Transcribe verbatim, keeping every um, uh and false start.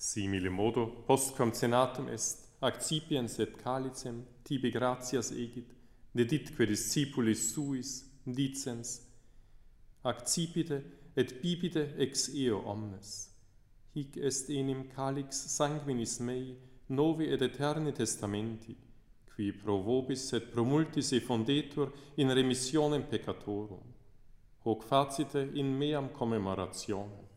Simile modo, postquam cenatum est, accipiens et calicem, tibi gratias egit, deditque discipulis suis, dicens, accipite et bibite ex eo omnes. Hic est enim calix sanguinis mei, novi et eterni testamenti, qui pro vobis et pro multis effundetur in remissionem peccatorum. Hoc facite in meam commemorationem.